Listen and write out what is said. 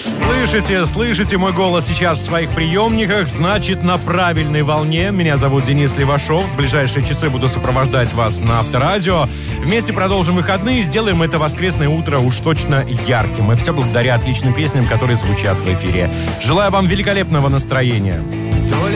Слышите мой голос сейчас в своих приемниках, значит, на правильной волне. Меня зовут Денис Левашов. В ближайшие часы буду сопровождать вас на Авторадио. Вместе продолжим выходные, сделаем это воскресное утро уж точно ярким. И все благодаря отличным песням, которые звучат в эфире. Желаю вам великолепного настроения.